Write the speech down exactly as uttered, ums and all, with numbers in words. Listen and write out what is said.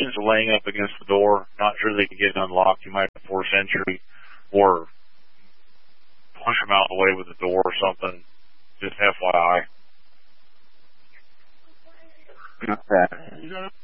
patients are laying up against the door, not sure they can get it unlocked, you might have to force entry or push them out of the way with the door or something. Just F Y I. Okay.